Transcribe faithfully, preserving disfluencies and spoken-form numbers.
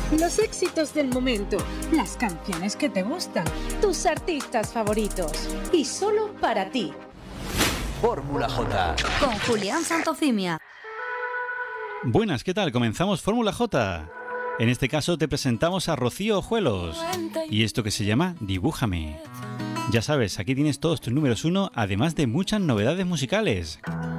Los éxitos del momento, las canciones que te gustan, tus artistas favoritos y solo para ti. Fórmula J con Julián Santofimia. Buenas, ¿qué tal? Comenzamos Fórmula J. En este caso te presentamos a Rocío Ojuelos y esto que se llama Dibújame. Ya sabes, aquí tienes todos tus números uno, además de muchas novedades musicales.